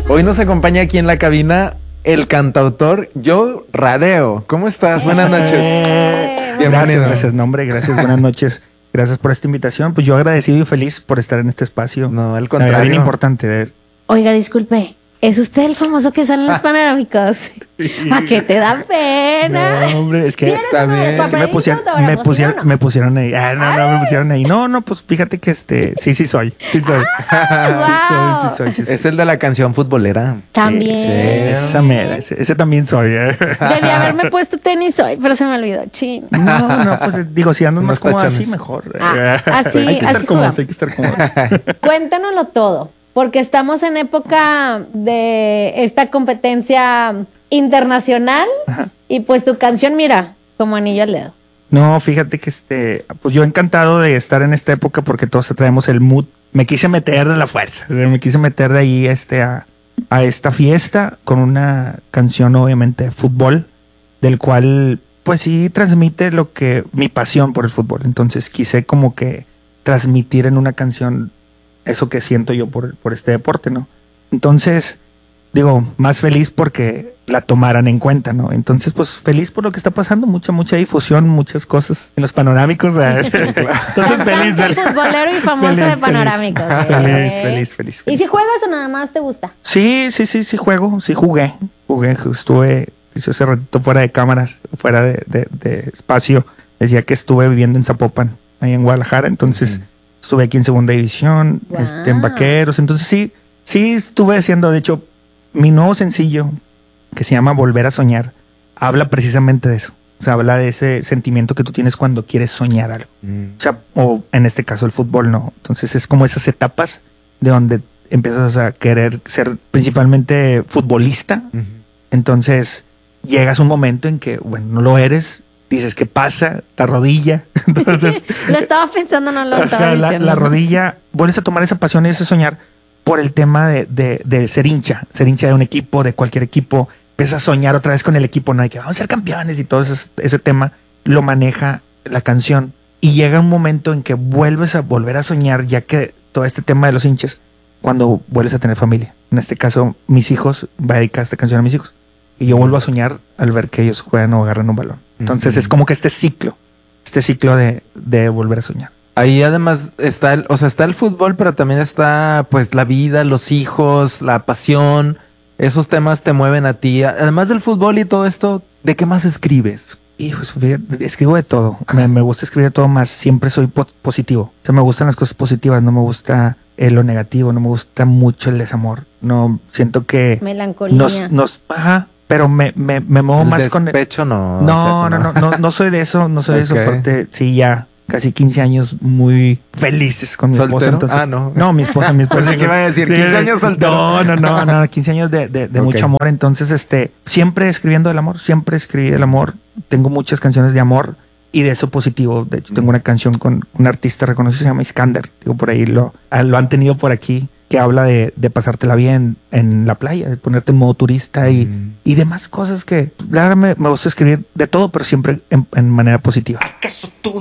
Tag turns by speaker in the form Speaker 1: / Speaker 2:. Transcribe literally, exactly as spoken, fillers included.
Speaker 1: Hoy nos acompaña aquí en la cabina el cantautor Joe Radeo. ¿Cómo estás? Buenas noches.
Speaker 2: Eh, gracias, gracias, nombre, gracias, buenas noches. Gracias por esta invitación. Pues yo agradecido y feliz por estar en este espacio.
Speaker 1: No, al contrario.
Speaker 2: Bien importante.
Speaker 3: Oiga, disculpe. ¿Es usted el famoso que sale en los panorámicos? ¿A qué te da pena?
Speaker 2: No, hombre, es que
Speaker 1: está bien.
Speaker 2: Es que me pusieron, me pusieron, no? me pusieron ahí. Ah, no, Ay. no, me pusieron ahí. No, no, pues fíjate que este, sí, sí soy. Sí soy.
Speaker 3: Ah, wow.
Speaker 2: sí, soy, sí soy, sí soy.
Speaker 1: Es el de la canción futbolera.
Speaker 3: También.
Speaker 2: Sí, esa mera, ese, ese también soy. ¿eh?
Speaker 3: Debí haberme puesto tenis hoy, pero se me olvidó. Chin.
Speaker 2: No, no, pues digo, si andas más como así, mejor.
Speaker 3: Ah, así,
Speaker 2: hay que
Speaker 3: así
Speaker 2: estar cómodos, hay que estar cómodos.
Speaker 3: Cuéntanoslo todo. Porque estamos en época de esta competencia internacional. Ajá. Y pues tu canción, mira, como anillo al dedo.
Speaker 2: No, fíjate que este, pues yo encantado de estar en esta época porque todos traemos el mood. Me quise meter de la fuerza, me quise meter de ahí este, a, a esta fiesta con una canción obviamente de fútbol, del cual pues sí transmite lo que, mi pasión por el fútbol. Entonces quise como que transmitir en una canción eso que siento yo por, por este deporte, ¿no? Entonces, digo, más feliz porque la tomaran en cuenta, ¿no? Entonces, pues feliz por lo que está pasando, mucha, mucha difusión, muchas cosas en los panorámicos. Entonces, feliz. feliz.
Speaker 3: Futbolero y famoso feliz, de panorámicos.
Speaker 2: Feliz, feliz, feliz, feliz, feliz.
Speaker 3: ¿Y si juegas o nada más te gusta?
Speaker 2: Sí, sí, sí, sí juego, sí jugué, jugué, estuve, hace ratito fuera de cámaras, fuera de, de, de espacio, decía que estuve viviendo en Zapopan, ahí en Guadalajara, entonces... Uh-huh. Estuve aquí en segunda división, wow. este, en Vaqueros. Entonces sí, sí estuve haciendo, de hecho, mi nuevo sencillo, que se llama Volver a Soñar, habla precisamente de eso. O sea, habla de ese sentimiento que tú tienes cuando quieres soñar algo. Mm. O sea, o en este caso el fútbol, ¿no? Entonces es como esas etapas de donde empiezas a querer ser principalmente futbolista. Uh-huh. Entonces llegas a un momento en que, bueno, no lo eres. Dices, ¿qué pasa? La rodilla. Entonces,
Speaker 3: lo estaba pensando, no lo estaba
Speaker 2: la,
Speaker 3: diciendo.
Speaker 2: La rodilla, vuelves a tomar esa pasión y ese soñar por el tema de, de, de ser hincha, ser hincha de un equipo, de cualquier equipo. Empiezas a soñar otra vez con el equipo, ¿no? De que vamos a ser campeones y todo ese, ese tema lo maneja la canción. Y llega un momento en que vuelves a volver a soñar, ya que todo este tema de los hinchas, cuando vuelves a tener familia. En este caso, mis hijos, va a dedicar esta canción a mis hijos. Y yo vuelvo a soñar al ver que ellos juegan o agarran un balón. Entonces uh-huh. es como que este ciclo, este ciclo de, de volver a soñar.
Speaker 1: Ahí además está el, o sea, está el fútbol, pero también está pues la vida, los hijos, la pasión. Esos temas te mueven a ti. Además del fútbol y todo esto, ¿de qué más escribes?
Speaker 2: Y pues, escribo de todo. Me, me gusta escribir de todo, más siempre soy po- positivo. O sea, me gustan las cosas positivas, no me gusta eh, lo negativo, no me gusta mucho el desamor. No, siento que...
Speaker 3: Melancolía.
Speaker 2: Nos, nos, ajá, pero me, me, me muevo
Speaker 1: el
Speaker 2: más con...
Speaker 1: El despecho no...
Speaker 2: No, o sea, no, no, no, no, no soy de eso, no soy okay. de eso. Aparte, sí, ya casi quince años muy felices con mi
Speaker 1: ¿Soltero?
Speaker 2: esposa. Entonces,
Speaker 1: ah, no.
Speaker 2: No, mi esposa, mi esposa.
Speaker 1: Pensé que iba a decir quince años soltero.
Speaker 2: No, no, no, no, quince años de, de, de okay. mucho amor. Entonces, este, siempre escribiendo del amor, siempre escribí del amor. Tengo muchas canciones de amor y de eso positivo. De hecho, tengo una canción con un artista reconocido, se llama Iskander. Digo, por ahí lo, lo han tenido por aquí, que habla de, de pasártela bien en la playa, de ponerte en modo turista y, mm. y demás cosas que, la verdad, me, me gusta escribir de todo, pero siempre en, en manera positiva.